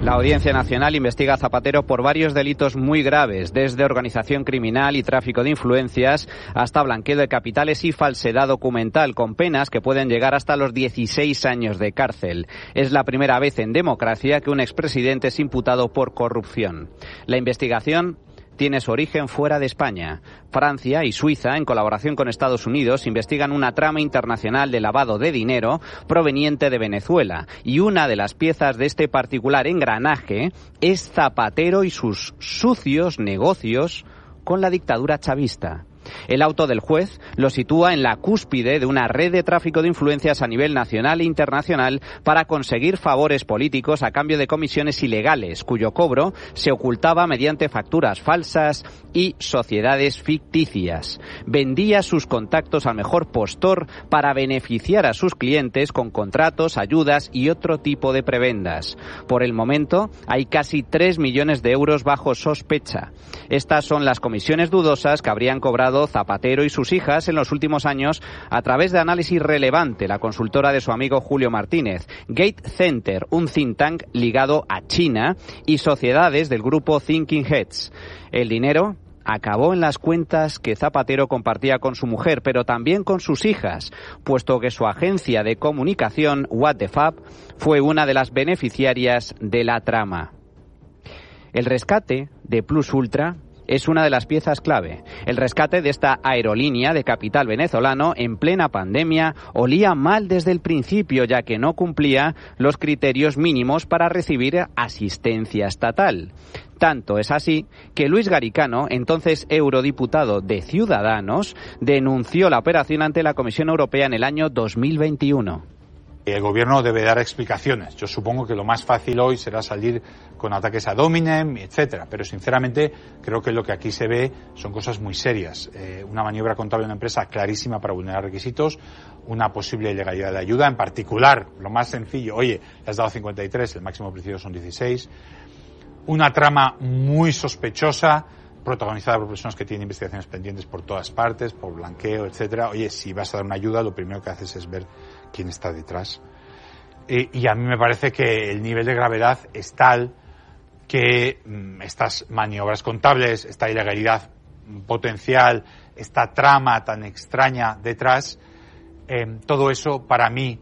La Audiencia Nacional investiga a Zapatero por varios delitos muy graves, desde organización criminal y tráfico de influencias hasta blanqueo de capitales y falsedad documental, con penas que pueden llegar hasta los 16 años de cárcel. Es la primera vez en democracia que un expresidente es imputado por corrupción. La investigación tiene su origen fuera de España. Francia y Suiza, en colaboración con Estados Unidos, investigan una trama internacional de lavado de dinero proveniente de Venezuela. Y una de las piezas de este particular engranaje es Zapatero y sus sucios negocios con la dictadura chavista. El auto del juez lo sitúa en la cúspide de una red de tráfico de influencias a nivel nacional e internacional para conseguir favores políticos a cambio de comisiones ilegales, cuyo cobro se ocultaba mediante facturas falsas y sociedades ficticias. Vendía sus contactos al mejor postor para beneficiar a sus clientes con contratos, ayudas y otro tipo de prebendas. Por el momento hay casi 3 millones de euros bajo sospecha. Estas son las comisiones dudosas que habrían cobrado Zapatero y sus hijas en los últimos años a través de Análisis Relevante, la consultora de su amigo Julio Martínez, Gate Center, un think tank ligado a China, y sociedades del grupo Thinking Heads. El dinero acabó en las cuentas que Zapatero compartía con su mujer, pero también con sus hijas, puesto que su agencia de comunicación, What the Fab, fue una de las beneficiarias de la trama. El rescate de Plus Ultra es una de las piezas clave. El rescate de esta aerolínea de capital venezolano en plena pandemia olía mal desde el principio, ya que no cumplía los criterios mínimos para recibir asistencia estatal. Tanto es así que Luis Garicano, entonces eurodiputado de Ciudadanos, denunció la operación ante la Comisión Europea en el año 2021. El gobierno debe dar explicaciones. Yo supongo que lo más fácil hoy será salir con ataques a Dominem, etcétera. Pero sinceramente creo que lo que aquí se ve son cosas muy serias. Una maniobra contable de una empresa clarísima para vulnerar requisitos, una posible ilegalidad de ayuda, en particular, lo más sencillo, oye, le has dado 53, el máximo preciso son 16. Una trama muy sospechosa, protagonizada por personas que tienen investigaciones pendientes por todas partes, por blanqueo, etcétera. Oye, si vas a dar una ayuda, lo primero que haces es ver quién está detrás. Y a mí me parece que el nivel de gravedad es tal que estas maniobras contables, esta ilegalidad potencial, esta trama tan extraña detrás, todo eso para mí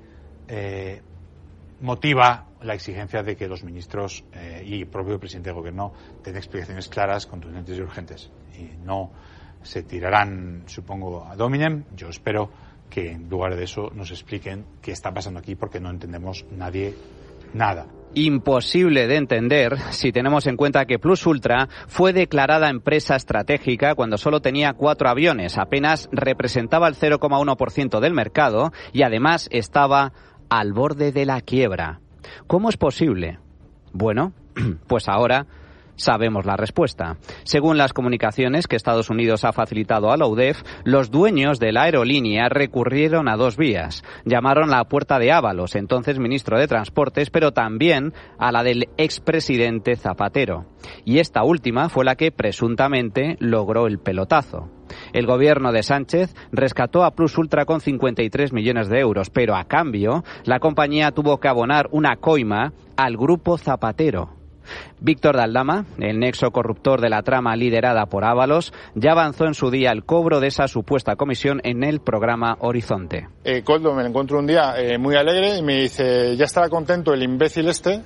motiva la exigencia de que los ministros y el propio presidente del gobierno den explicaciones claras, contundentes y urgentes. Y no se tirarán, supongo, a Dominem. Yo espero que en lugar de eso nos expliquen qué está pasando aquí, porque no entendemos nadie nada. Imposible de entender si tenemos en cuenta que Plus Ultra fue declarada empresa estratégica cuando solo tenía 4 aviones, apenas representaba el 0,1% del mercado y además estaba al borde de la quiebra. ¿Cómo es posible? Bueno, pues ahora sabemos la respuesta. Según las comunicaciones que Estados Unidos ha facilitado a la UDEF, los dueños de la aerolínea recurrieron a 2 vías. Llamaron a la puerta de Ábalos, entonces ministro de Transportes, pero también a la del expresidente Zapatero. Y esta última fue la que presuntamente logró el pelotazo. El gobierno de Sánchez rescató a Plus Ultra con 53 millones de euros, pero a cambio la compañía tuvo que abonar una coima al grupo Zapatero. Víctor de Aldama, el nexo corruptor de la trama liderada por Ábalos, ya avanzó en su día el cobro de esa supuesta comisión en el programa Horizonte. Coldo, me encuentro un día muy alegre y me dice, ya estará contento el imbécil este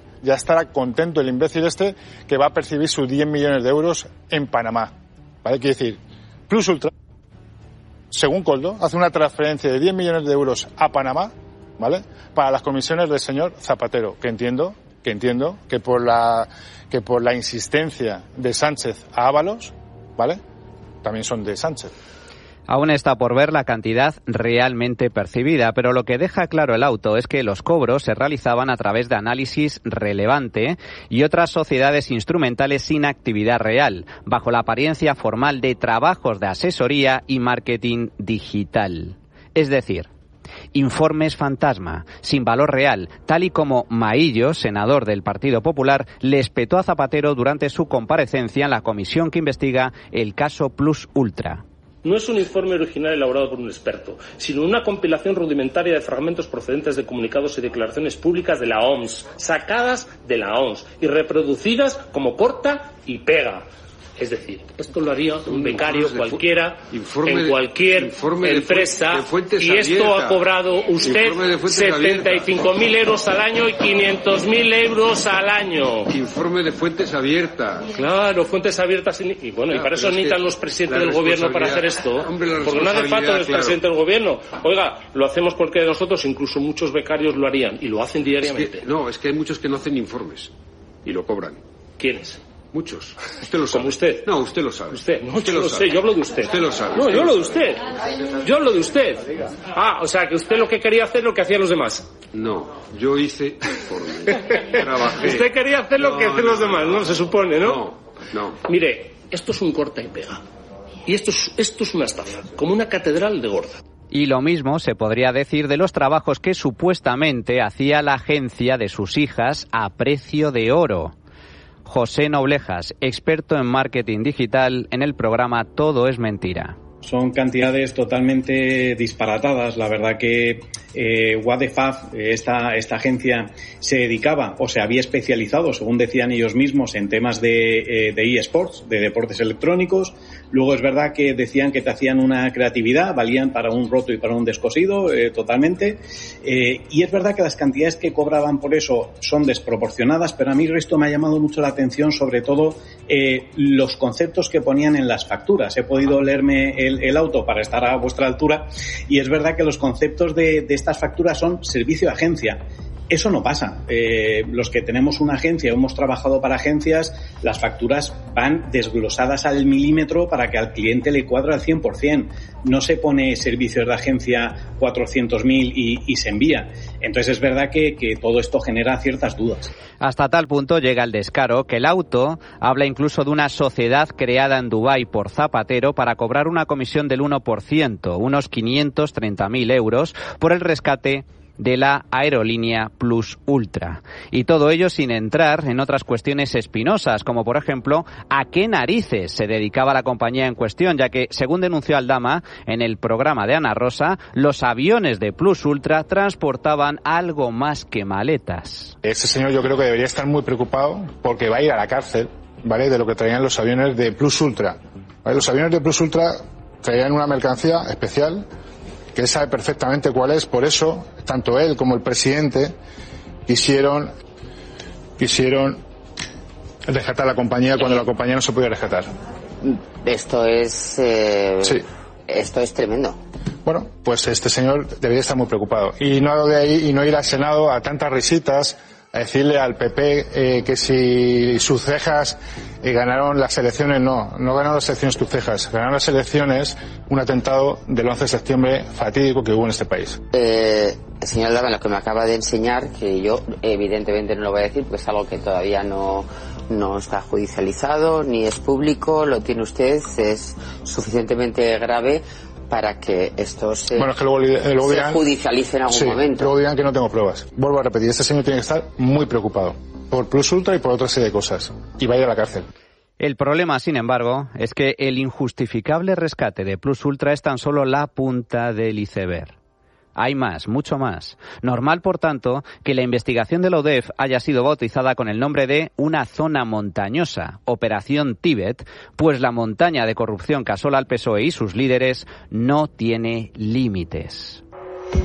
que va a percibir sus 10 millones de euros en Panamá. ¿Vale? Quiere decir, Plus Ultra, según Coldo, hace una transferencia de 10 millones de euros a Panamá, ¿vale? Para las comisiones del señor Zapatero, que entiendo que por la insistencia de Sánchez a Ábalos, ¿vale? También son de Sánchez. Aún está por ver la cantidad realmente percibida, pero lo que deja claro el auto es que los cobros se realizaban a través de Análisis Relevante y otras sociedades instrumentales sin actividad real, bajo la apariencia formal de trabajos de asesoría y marketing digital. Es decir, informes fantasma, sin valor real, tal y como Maillo, senador del Partido Popular, le espetó a Zapatero durante su comparecencia en la comisión que investiga el caso Plus Ultra. No es un informe original elaborado por un experto, sino una compilación rudimentaria de fragmentos procedentes de comunicados y declaraciones públicas de la OMS, sacadas de la OMS y reproducidas como corta y pega. Es decir, esto lo haría un becario cualquiera en cualquier empresa y esto ha cobrado usted 75.000 euros al año y 500.000 euros al año. Informe de fuentes abiertas. Claro, fuentes abiertas y bueno, y para eso necesitan los presidentes del gobierno para hacer esto. Porque no hace falta el presidente del gobierno. Oiga, lo hacemos cualquiera de nosotros, incluso muchos becarios lo harían y lo hacen diariamente. Es que hay muchos que no hacen informes y lo cobran. ¿Quiénes? Muchos. Usted lo sabe. ¿Como usted? No, usted lo sabe. Usted. No, yo lo sé, yo hablo de usted. Usted lo sabe. No, yo hablo de usted. Yo hablo de usted. O sea, que usted lo que quería hacer es lo que hacían los demás. No, yo hice informe. Trabajé. Usted quería hacer lo que hacen los demás, ¿no? Se supone, ¿no? No. Mire, esto es un corta y pega. Y esto es una estafa, como una catedral de gorda. Y lo mismo se podría decir de los trabajos que supuestamente hacía la agencia de sus hijas a precio de oro. José Noblejas, experto en marketing digital, en el programa Todo es Mentira. Son cantidades totalmente disparatadas. La verdad que What the Fuck, esta agencia se dedicaba o se había especializado, según decían ellos mismos, en temas de eSports, de deportes electrónicos. Luego es verdad que decían que te hacían una creatividad, valían para un roto y para un descosido, totalmente. Y es verdad que las cantidades que cobraban por eso son desproporcionadas, pero a mí esto me ha llamado mucho la atención, sobre todo los conceptos que ponían en las facturas. He podido leerme el auto para estar a vuestra altura y es verdad que los conceptos de estas facturas son servicio de agencia. Eso no pasa. Los que tenemos una agencia o hemos trabajado para agencias, las facturas van desglosadas al milímetro para que al cliente le cuadre al 100%. No se pone servicios de agencia 400.000 y se envía. Entonces es verdad que todo esto genera ciertas dudas. Hasta tal punto llega el descaro que el auto habla incluso de una sociedad creada en Dubái por Zapatero para cobrar una comisión del 1%, unos 530.000 euros, por el rescate de la aerolínea Plus Ultra. Y todo ello sin entrar en otras cuestiones espinosas, como por ejemplo, ¿a qué narices se dedicaba la compañía en cuestión? Ya que, según denunció Aldama en el programa de Ana Rosa, los aviones de Plus Ultra transportaban algo más que maletas. Este señor yo creo que debería estar muy preocupado porque va a ir a la cárcel, ¿vale?, de lo que traían los aviones de Plus Ultra. ¿Vale? Los aviones de Plus Ultra traían una mercancía especial que él sabe perfectamente cuál es. Por eso, tanto él como el presidente quisieron rescatar la compañía cuando la compañía no se podía rescatar. Esto es sí. Esto es tremendo. Bueno, pues este señor debería estar muy preocupado y no de ahí y no ir al Senado a tantas risitas a decirle al PP que si sus cejas ganaron las elecciones. No ganaron las elecciones tus cejas, ganaron las elecciones un atentado del 11 de septiembre fatídico que hubo en este país. Señor Dama, lo que me acaba de enseñar, que yo evidentemente no lo voy a decir porque es algo que todavía no está judicializado ni es público, lo tiene usted, es suficientemente grave para que esto se judicialice en algún momento. Luego dirán que no tengo pruebas. Vuelvo a repetir, este señor tiene que estar muy preocupado por Plus Ultra y por otra serie de cosas. Y va a ir a la cárcel. El problema, sin embargo, es que el injustificable rescate de Plus Ultra es tan solo la punta del iceberg. Hay más, mucho más. Normal, por tanto, que la investigación de la ODEF haya sido bautizada con el nombre de una zona montañosa, Operación Tíbet, pues la montaña de corrupción que asola al PSOE y sus líderes no tiene límites.